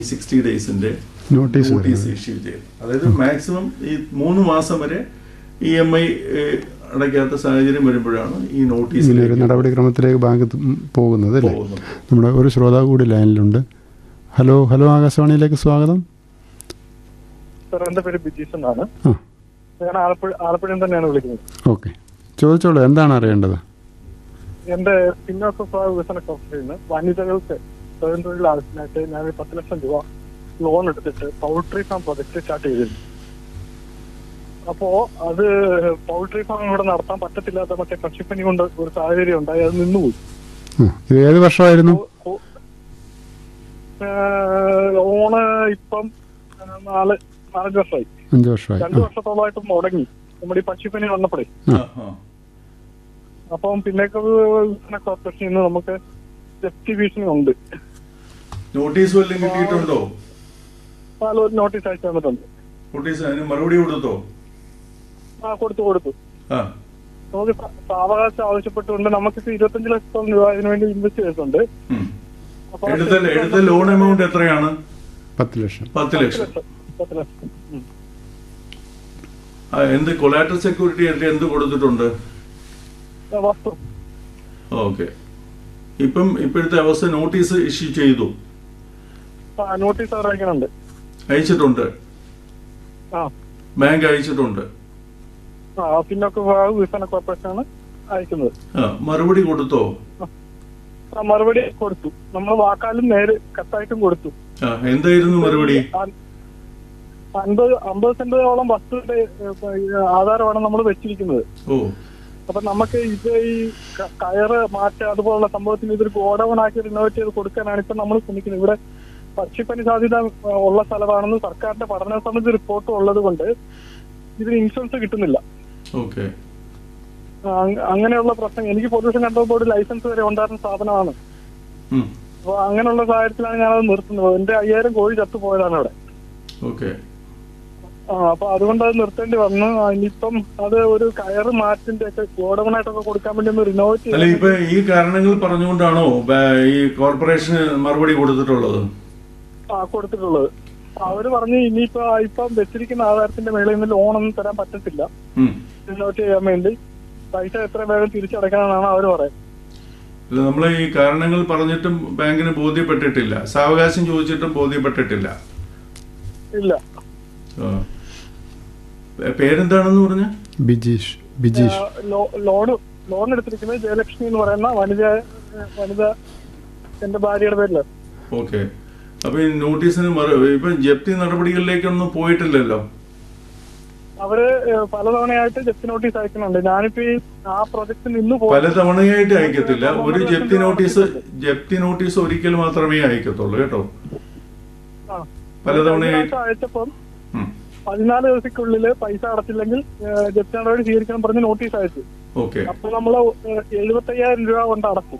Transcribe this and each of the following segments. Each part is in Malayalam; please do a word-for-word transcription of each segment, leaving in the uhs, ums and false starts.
സിക്സ്റ്റി ഡേയ്സിന്റെ നോട്ടീസ് നോട്ടീസ് ഇഷ്യൂ ചെയ്യും. അതായത് മാക്സിമം ഈ മൂന്ന് മാസം വരെ ഇ എം ഐ അടയ്ക്കാത്ത സാഹചര്യം വരുമ്പോഴാണ് ഈ നോട്ടീസ് നടപടിക്രമത്തിലേക്ക് ബാങ്ക് പോകുന്നത് അല്ലേ. നമ്മുടെ ഒരു ശ്രോതാവ് കൂടി ലൈനിലുണ്ട്. ഹലോ ഹലോ ആകാശവാണിയിലേക്ക് സ്വാഗതം. സാർ, എൻ്റെ പേര് ബിജീഷ് എന്നാണ്. ഞാൻ ആലപ്പുഴ ആലപ്പുഴയിൽ തന്നെയാണ് വിളിക്കുന്നത്. ഓക്കെ, ചോദിച്ചോളൂ, എന്താണ് അറിയേണ്ടത്? എൻ്റെ പിന്നോക്ക വിഭാഗ വികസന കോർപ്പറേഷനിൽ നിന്ന് വനിതകൾക്ക് സ്വയം തൊഴിൽ ആവശ്യത്തിനായിട്ട് ഞാൻ പത്ത് ലക്ഷം രൂപ ലോൺ എടുത്തിട്ട് പൗൾട്രി ഫാം പ്രൊജക്ട് സ്റ്റാർട്ട് ചെയ്തിരുന്നു. അപ്പോ അത് പൗൾട്രി ഫാം ഇവിടെ നടത്താൻ പറ്റത്തില്ലാത്ത മറ്റേ പക്ഷിപ്പനി കൊണ്ട് ഒരു സാഹചര്യം ഉണ്ടായി, അത് നിന്നുപോയി. ഇത് ഏത് വർഷമായിരുന്നു? ലോണ് ഇപ്പം നാല് നാലഞ്ച് വർഷമായി. അഞ്ചു വർഷമായി. രണ്ടു വർഷത്തോളമായിട്ട് മുടങ്ങി നമ്മുടെ ഈ പക്ഷിപ്പനി വന്നപ്പോഴേ. അപ്പം പിന്നേക്ക് വികസന കോർപ്പറേഷനിൽ നിന്ന് നമുക്ക് ജപ്തി ഭീഷണി ഉണ്ട്. നോട്ടീസ് വല്ലതും കിട്ടിയിട്ടുണ്ടോ? നോട്ടീസ് അയച്ചു തന്നിട്ടുണ്ട്. നോട്ടീസ് അതിന് മറുപടി കൊടുത്തോ? ആ, കൊടുത്തു കൊടുത്തു നമുക്ക് സാവകാശം ആവശ്യപ്പെട്ടുകൊണ്ട് നമുക്ക് ഇരുപത്തഞ്ച് ലക്ഷം രൂപ ഇതിനു വേണ്ടി ഇൻവെസ്റ്റ് ചെയ്തിട്ടുണ്ട്. എടുത്ത ലോൺ എമൗണ്ട് എത്രയാണ്? പത്ത് ലക്ഷം. പത്ത് ലക്ഷം. പത്ത് ലക്ഷം. എന്ത് കൊളാറ്ററൽ സെക്യൂരിറ്റി ആയിട്ട് എന്ത് കൊടുത്തിട്ടുണ്ട്? വസ്തു. ഓക്കെ. ഇപ്പം ഇപ്പോഴത്തെ അവസ്ഥ നോട്ടീസ് ഇഷ്യൂ ചെയ്തു. നോട്ടീസ് അയക്കുന്നുണ്ട്. അയച്ചിട്ടുണ്ട്. ആ, ബാങ്ക് അയച്ചിട്ടുണ്ട്. ആ, പിന്നോക്ക വികസന കോർപ്പറേഷനാണ് അയക്കുന്നത്. മറുപടി കൊടുത്തോ? മറുപടി കൊടുത്തു. നമ്മൾ വാക്കാലും നേര് കത്തായിട്ടും കൊടുത്തു. എന്തായിരുന്നു മറുപടി? അൻപത് അമ്പത് സെന്റോളം വസ്തുവിന്റെ ആധാരമാണ് നമ്മൾ വെച്ചിരിക്കുന്നത്. ഓ, അപ്പൊ നമുക്ക് ഇത് ഈ കയറ് മാറ്റം അതുപോലുള്ള സംഭവത്തിന് ഇതൊരു ഗോഡൌൺ ആക്കി റിനോവേറ്റ് ചെയ്ത് കൊടുക്കാനാണ് ഇപ്പൊ നമ്മൾ ശ്രമിക്കുന്നത്. ഇവിടെ പക്ഷിപ്പനി സാധ്യത ഉള്ള സ്ഥലമാണെന്ന് സർക്കാരിന്റെ പഠന സമിതി റിപ്പോർട്ട് ഉള്ളത് കൊണ്ട് ഇതിന് ഇൻഷുറൻസ് കിട്ടുന്നില്ല. ഓക്കെ. അങ്ങനെയുള്ള പ്രശ്നം. എനിക്ക് പൊല്യൂഷൻ കൺട്രോൾ ബോർഡ് ലൈസൻസ് വരെ ഉണ്ടായിരുന്ന സ്ഥാപനമാണ്. അപ്പൊ അങ്ങനെയുള്ള സാഹചര്യത്തിലാണ് ഞാനത് നിർത്തുന്നത്. എന്റെ അയ്യായിരം കോഴി ചത്തുപോയതാണ് അവിടെ. ഓക്കെ. ആ, അപ്പൊ അതുകൊണ്ട് അത് നിർത്തേണ്ടി വന്നു. ഇനിയിപ്പം അത് ഒരു കയറ് മാറ്റിന്റെ ഒക്കെ ഗോഡൌണായിട്ടൊക്കെ കൊടുക്കാൻ വേണ്ടി ഒന്ന് റിനോവേറ്റ് അല്ല, ഇപ്പൊ ഈ കാരണങ്ങൾ പറഞ്ഞുകൊണ്ടാണോ ഈ കോർപ്പറേഷന് മറുപടി കൊടുത്തിട്ടുള്ളത്? ആ, കൊടുത്തിട്ടുള്ളത്. അവര് പറഞ്ഞു ഇനിയിപ്പോ ഇപ്പം വെച്ചിരിക്കുന്ന ആധാരത്തിന്റെ മേളിൽ നിന്ന് ലോണൊന്നും തരാൻ പറ്റത്തില്ല, റിനോവേറ്റ് ചെയ്യാൻ വേണ്ടി പൈസ എത്ര വേഗം തിരിച്ചടയ്ക്കണമെന്നാണ് അവര് പറയുന്നത്. നമ്മള് ഈ കാരണങ്ങൾ പറഞ്ഞിട്ടും ബാങ്കിന് ബോധ്യപ്പെട്ടിട്ടില്ല, സാവകാശം ചോദിച്ചിട്ടും ബോധ്യപ്പെട്ടിട്ടില്ല. ഇല്ല. പേരെന്താണെന്ന് പറഞ്ഞ? ബിജീഷ്. ബിജീഷ്. ലോൺ ലോൺ എടുത്തിരിക്കുന്നത് ജയലക്ഷ്മി എന്ന് പറയുന്ന വനിത വനിത എന്റെ ഭാര്യയുടെ പേരില്. ഓക്കെ. അപ്പൊ ഈ നോട്ടീസിന് ഇപ്പൊ ജപ്തി നടപടികളിലേക്കൊന്നും പോയിട്ടില്ലല്ലോ? അവര് പലതവണയായിട്ട് ജപ്തി നോട്ടീസ് അയക്കുന്നുണ്ട്. ഞാനിപ്പോ ആ പ്രൊജക്ട് നിന്ന് പലതവണയായിട്ട് അയക്കത്തില്ല. ഒരു ജപ്തി നോട്ടീസ് ജപ്തി നോട്ടീസ് ഒരിക്കൽ മാത്രമേ അയക്കത്തുള്ളൂ കേട്ടോ. പലതവണയായിട്ട് അയച്ചപ്പം പതിനാല് ദിവസത്തിനുള്ളില് പൈസ അടച്ചില്ലെങ്കിൽ ജപ്തി നടപടി സ്വീകരിക്കണം പറഞ്ഞ് നോട്ടീസ് അയച്ചു. അപ്പൊ നമ്മള് എഴുപത്തി അയ്യായിരം രൂപ കൊണ്ട് അടച്ചു.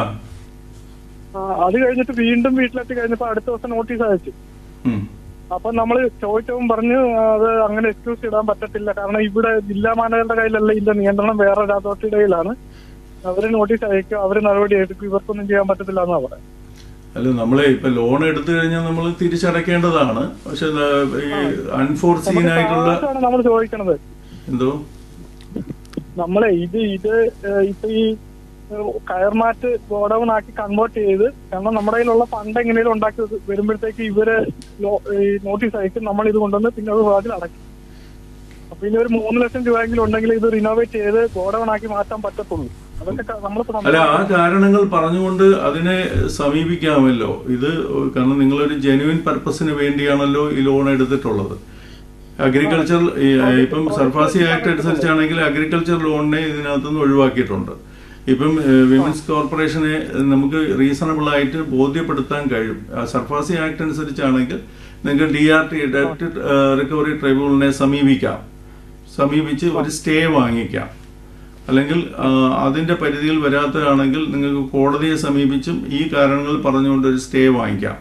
അത് കഴിഞ്ഞിട്ട് വീണ്ടും വീട്ടിലെത്തി കഴിഞ്ഞപ്പോ അടുത്ത ദിവസം നോട്ടീസ് അയച്ചു. അപ്പൊ നമ്മള് ചോദിച്ചവും പറഞ്ഞു അത് അങ്ങനെ എക്സ്ക്യൂസ് ഇടാൻ പറ്റത്തില്ല, കാരണം ഇവിടെ ജില്ലാ മാനേജറുടെ കയ്യിലല്ല ഇതിന്റെ നിയന്ത്രണം, വേറെ അതോറിറ്റിയുടെ കയ്യിലാണ്. അവര് നോട്ടീസ് അയക്കും, അവര് നടപടി എടുക്കും, ഇവർക്കൊന്നും ചെയ്യാൻ പറ്റത്തില്ല എന്നാ പറയാം. അല്ല, നമ്മളെ ഇപ്പൊ ലോൺ എടുത്തു കഴിഞ്ഞാൽ നമ്മൾ തിരിച്ചടക്കേണ്ടതാണ്. പക്ഷെ ഈ അൺഫോർസീൻ ആയിട്ടുള്ള നമ്മൾ ചോദിക്കണത് എന്തോ നമ്മളെ ഇത് ഇത് ഇപ്പൊ ഈ കയർമാറ്റ് ഗോഡൌൺ ആക്കി കൺവേർട്ട് ചെയ്ത്, കാരണം നമ്മുടെ കയ്യിലുള്ള ഫണ്ട് എങ്ങനെയും ഉണ്ടാക്കി വരുമ്പോഴത്തേക്ക് ഇവര് നോട്ടീസ് അയക്കും, നമ്മൾ ഇത് കൊണ്ടുവന്ന് പിന്നെ അത് വാതിൽ അടയ്ക്കും. അപ്പൊ ഇനി ഒരു മൂന്ന് ലക്ഷം രൂപയെങ്കിലും ഉണ്ടെങ്കിൽ ഇത് റിനോവേറ്റ് ചെയ്ത് ഗോഡൌൺ ആക്കി മാറ്റാൻ പറ്റത്തുള്ളൂ. അതൊക്കെ നമ്മളിപ്പോ അല്ല, ആ കാരണങ്ങൾ പറഞ്ഞുകൊണ്ട് അതിനെ സമീപിക്കാമല്ലോ. ഇത് കാരണം നിങ്ങളൊരു ജെന്യുവിൻ പർപ്പസിന് വേണ്ടിയാണല്ലോ ഈ ലോൺ എടുത്തിട്ടുള്ളത്. അഗ്രികൾച്ചർ ഇപ്പം സർഫാസി ആക്ട് അനുസരിച്ചാണെങ്കിൽ അഗ്രികൾച്ചർ ലോണിനെ ഇതിനകത്തുനിന്ന് ഒഴിവാക്കിയിട്ടുണ്ട്. ഇപ്പം വിമൻസ് കോർപ്പറേഷനെ നമുക്ക് റീസണബിൾ ആയിട്ട് ബോധ്യപ്പെടുത്താൻ കഴിയും. സർഫാസി ആക്ട് അനുസരിച്ചാണെങ്കിൽ നിങ്ങൾക്ക് ഡി ആർ ടി ഡെപ്റ്റ് റിക്കവറി ട്രൈബ്യൂണലിനെ സമീപിക്കാം, സമീപിച്ച് ഒരു സ്റ്റേ വാങ്ങിക്കാം. അല്ലെങ്കിൽ അതിന്റെ പരിധിയിൽ വരാത്തതാണെങ്കിൽ നിങ്ങൾക്ക് കോടതിയെ സമീപിച്ചും ഈ കാരണങ്ങൾ പറഞ്ഞുകൊണ്ട് ഒരു സ്റ്റേ വാങ്ങിക്കാം.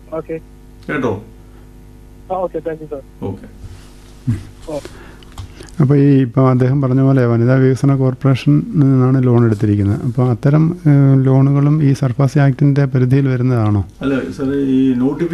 കേട്ടോ? ഓക്കെ. അപ്പോൾ ഈ ഇപ്പോൾ അദ്ദേഹം പറഞ്ഞ പോലെ വനിതാ വികസന കോർപ്പറേഷനിൽ നിന്നാണ് ലോൺ എടുത്തിരിക്കുന്നത്. അപ്പോൾ അത്തരം ഏഹ്, ലോണുകളും ഈ സർഫാസി ആക്ടിൻ്റെ പരിധിയിൽ വരുന്നതാണോ? അല്ല സാർ, ഈ നോട്ടിഫിക്കേഷൻ